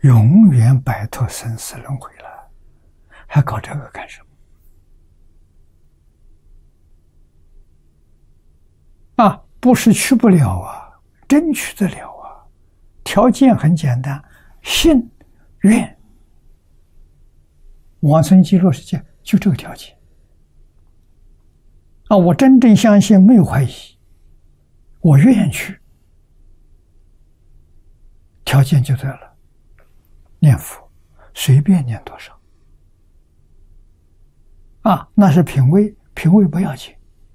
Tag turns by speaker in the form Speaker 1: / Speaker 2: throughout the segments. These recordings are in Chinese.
Speaker 1: 永远摆脱生死轮回了，还搞这个干什么？啊，不是去不了啊，真去得了啊！条件很简单，信愿。往生极乐世界就这个条件啊！我真正相信，没有怀疑，我愿意去，条件就对了。念佛，随便念多少啊，那是品位，品位不要紧。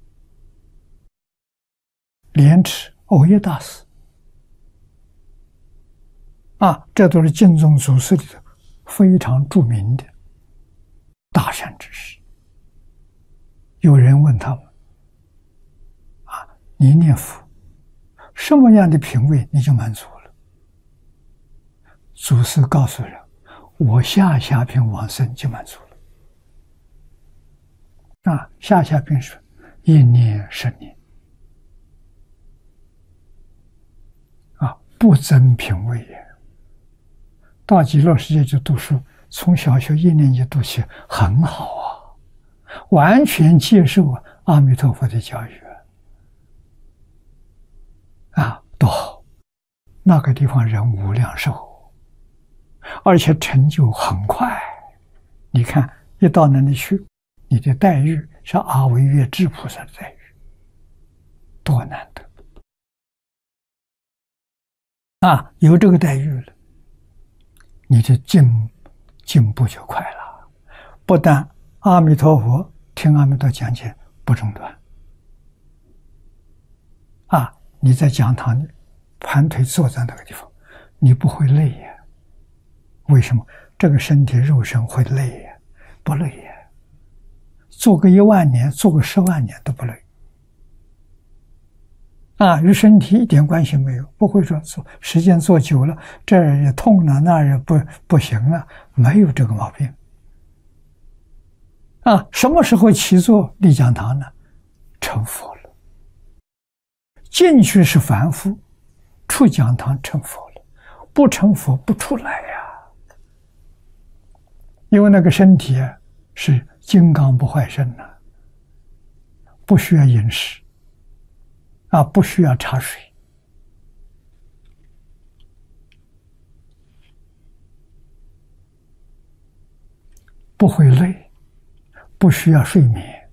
Speaker 1: 莲池藕益大师啊，这都是净宗祖师里头非常著名的大善之士。有人问他们啊，你念佛什么样的品位你就满足了？祖师告诉人，我下品往生就满足了。啊，下品是1年10年啊，不增品位也。到极乐世界去读书，从小学1年级读起，很好啊，完全接受阿弥陀佛的教育啊，多好！那个地方人无量寿，而且成就很快。你看，一到那里去，你的待遇是阿惟越致菩萨的待遇，多难得啊！有这个待遇了，你的进步就快了。不但阿弥陀佛听阿弥陀讲解不中断啊，你在讲堂里盘腿坐在那个地方，你不会累呀？为什么？这个身体肉身会累呀？不累呀？做个1万年，做个10万年都不累啊，与身体一点关系没有。不会说时间做久了，这儿也痛了，那儿也不行了，没有这个毛病啊。什么时候起坐立讲堂呢？成佛了。进去是凡夫，出讲堂成佛了。不成佛不出来呀。因为那个身体是金刚不坏身呐，不需要饮食啊，不需要茶水，不会累，不需要睡眠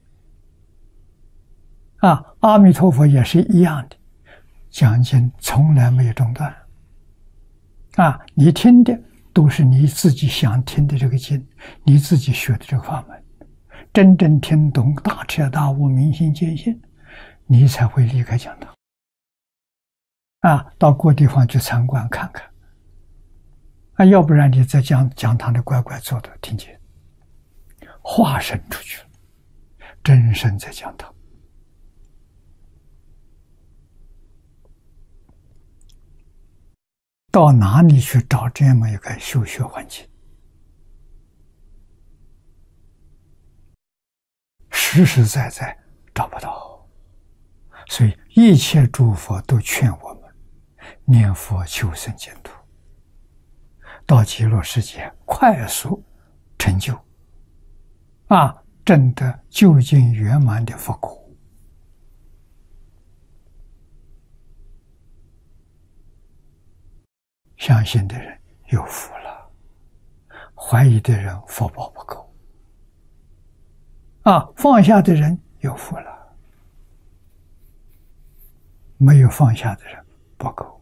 Speaker 1: 啊。阿弥陀佛也是一样的，讲经从来没有中断啊。你听的都是你自己想听的这个经，你自己学的这个法门，真正听懂大彻大悟、明心见性，你才会离开讲堂啊，到各地方去参观看看啊，要不然你在讲堂里乖乖坐着听经，化身出去了，真身在讲堂。到哪里去找这么一个修学环境？实实在在找不到。所以一切诸佛都劝我们念佛求生净土，到极乐世界快速成就啊，证得究竟圆满的佛果。相信的人有福了，怀疑的人福报不够啊，放下的人有福了，没有放下的人不够。